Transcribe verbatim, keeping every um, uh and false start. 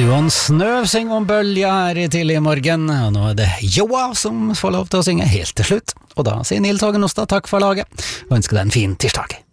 Johan Snøv synger om bølja her i tidlig i morgen, og nå er det Joa som får lov til å synge helt til slutt. Og da sier Nils Hågen Ostad takk for laget, og ønsker deg en fin tirsdag.